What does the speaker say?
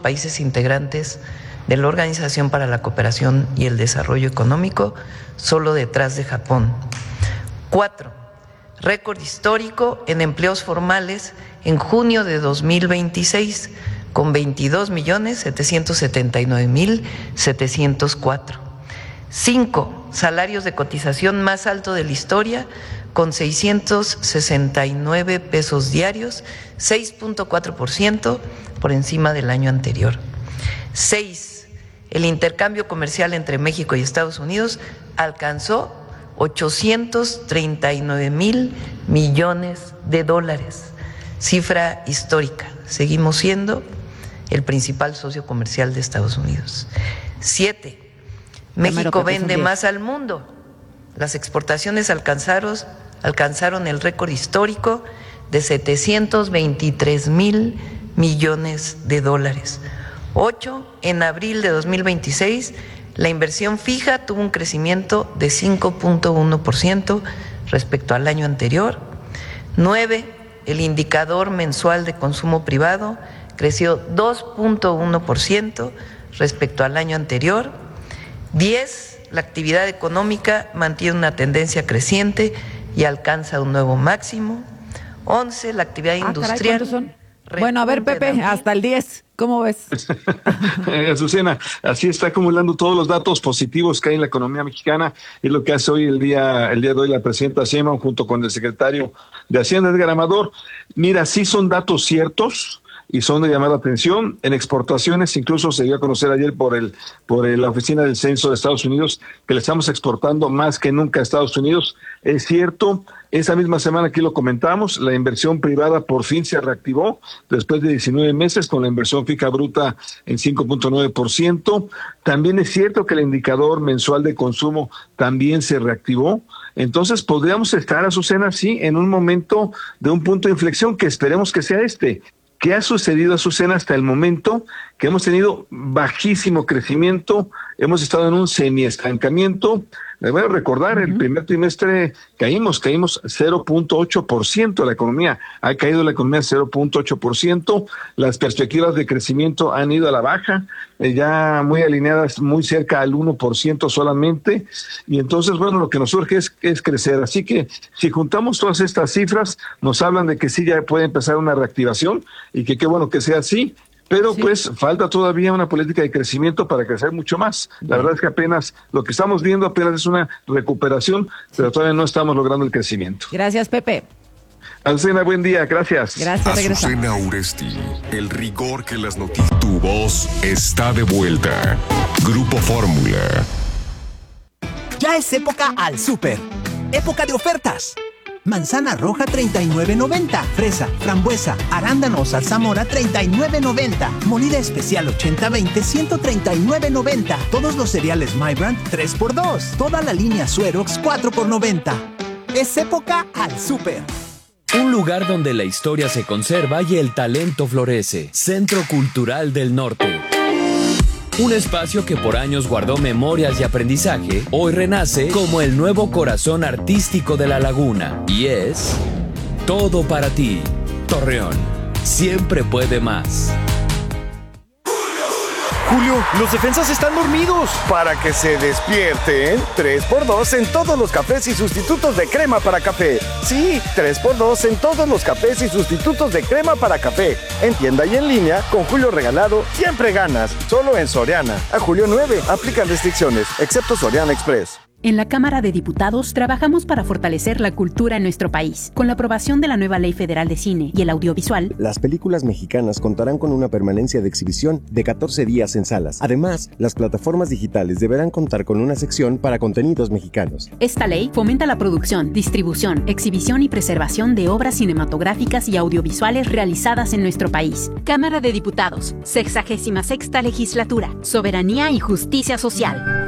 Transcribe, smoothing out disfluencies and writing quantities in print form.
países integrantes de la Organización para la Cooperación y el Desarrollo Económico, solo detrás de Japón. 4. Récord histórico en empleos formales en junio de 2026, con 22.779.704. 5. Salarios de cotización más alto de la historia, con 669 pesos diarios, 6.4% por encima del año anterior. 6. El intercambio comercial entre México y Estados Unidos alcanzó 839,000 millones de dólares, cifra histórica. Seguimos siendo el principal socio comercial de Estados Unidos. 7. México vende más al mundo. Las exportaciones alcanzaron el récord histórico de 723,000 millones de dólares. 8. En abril de 2026, la inversión fija tuvo un crecimiento de 5.1% respecto al año anterior. 9. El indicador mensual de consumo privado creció 2.1% respecto al año anterior. 10. La actividad económica mantiene una tendencia creciente y alcanza un nuevo máximo. 11. La actividad industrial. ¿Cuántos son? Bueno, a ver, Pepe, hasta el 10. ¿Cómo ves? Azucena, así está acumulando todos los datos positivos que hay en la economía mexicana. Es lo que hace hoy el día de hoy la presidenta Sheinbaum junto con el secretario de Hacienda, Edgar Amador. Mira, sí son datos ciertos y son de llamar la atención. En exportaciones, incluso se dio a conocer ayer por la Oficina del Censo de Estados Unidos que le estamos exportando más que nunca a Estados Unidos. Es cierto, esa misma semana aquí lo comentamos, la inversión privada por fin se reactivó después de 19 meses con la inversión fija bruta en 5.9%. También es cierto que el indicador mensual de consumo también se reactivó. Entonces podríamos estar, Azucena, sí, en un momento de un punto de inflexión que esperemos que sea este. ¿Qué ha sucedido, Azucena, hasta el momento? Que hemos tenido bajísimo crecimiento, hemos estado en un semiestancamiento. Les voy a recordar, el primer trimestre caímos 0.8%, la economía, ha caído la economía 0.8%, las perspectivas de crecimiento han ido a la baja, ya muy alineadas, muy cerca al 1% solamente, y entonces, bueno, lo que nos surge es crecer. Así que si juntamos todas estas cifras, nos hablan de que sí ya puede empezar una reactivación, y que qué bueno que sea así. Pero sí, pues falta todavía una política de crecimiento para crecer mucho más. La verdad es que apenas lo que estamos viendo apenas es una recuperación, pero todavía no estamos logrando el crecimiento. Gracias, Pepe. Azucena, buen día, gracias. Gracias, Azucena Uresti, el rigor que las noticias. Tu voz está de vuelta. Grupo Fórmula. Ya es época al súper. Época de ofertas. Manzana roja 39.90, fresa, frambuesa, arándano o zarzamora 39.90, molida especial 80-20 139.90, todos los cereales My Brand 3x2, toda la línea Suerox 4x90. Es época al súper. Un lugar donde la historia se conserva y el talento florece. Centro Cultural del Norte. Un espacio que por años guardó memorias y aprendizaje, hoy renace como el nuevo corazón artístico de la laguna. Y es todo para ti. Torreón, siempre puede más. Julio, los defensas están dormidos. Para que se despierten, 3x2 en todos los cafés y sustitutos de crema para café. Sí, 3x2 en todos los cafés y sustitutos de crema para café. En tienda y en línea, con Julio regalado, siempre ganas. Solo en Soriana. A julio 9, aplican restricciones, excepto Soriana Express. En la Cámara de Diputados trabajamos para fortalecer la cultura en nuestro país. Con la aprobación de la nueva Ley Federal de Cine y el Audiovisual, las películas mexicanas contarán con una permanencia de exhibición de 14 días en salas. Además, las plataformas digitales deberán contar con una sección para contenidos mexicanos. Esta ley fomenta la producción, distribución, exhibición y preservación de obras cinematográficas y audiovisuales realizadas en nuestro país. Cámara de Diputados, 66ª Legislatura, Soberanía y Justicia Social.